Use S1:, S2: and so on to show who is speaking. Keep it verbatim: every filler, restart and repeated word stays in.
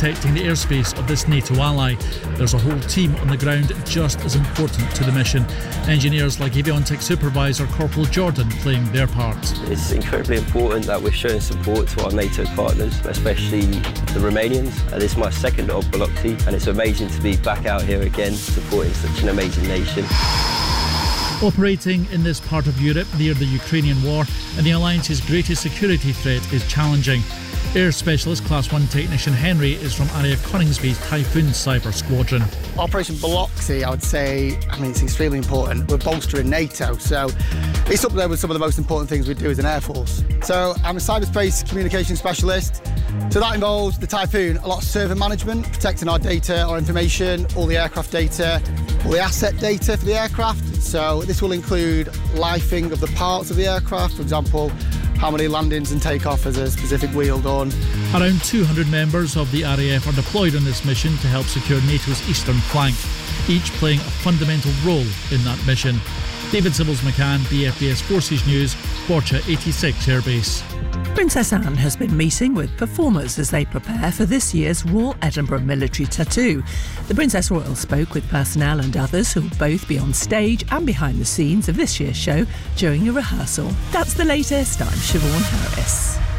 S1: protecting the airspace of this NATO ally. There's a whole team on the ground just as important to the mission. Engineers like Aviontech Supervisor Corporal Jordan playing their part.
S2: It's incredibly important that we're showing support to our NATO partners, especially the Romanians. Uh, this is my second op Biloxi, and it's amazing to be back out here again supporting such an amazing nation.
S1: Operating in this part of Europe near the Ukrainian war and the Alliance's greatest security threat is challenging. Air Specialist Class one Technician Henry is from R A F Coningsby's Typhoon Cyber Squadron.
S3: Operation Biloxi, I would say, I mean, it's extremely important. We're bolstering NATO, so it's up there with some of the most important things we do as an Air Force. So I'm a cyberspace communication specialist. So that involves the Typhoon, a lot of server management, protecting our data, our information, all the aircraft data, all the asset data for the aircraft. So this will include lifing of the parts of the aircraft, for example, how many landings and takeoff has a specific wheel done.
S1: Around two hundred members of the R A F are deployed on this mission to help secure NATO's eastern flank, each playing a fundamental role in that mission. David Sybills-McCann, B F B S Forces News, Borcha eighty-six Airbase.
S4: Princess Anne has been meeting with performers as they prepare for this year's Royal Edinburgh Military Tattoo. The Princess Royal spoke with personnel and others who will both be on stage and behind the scenes of this year's show during a rehearsal. That's the latest. I'm Siobhan Harris.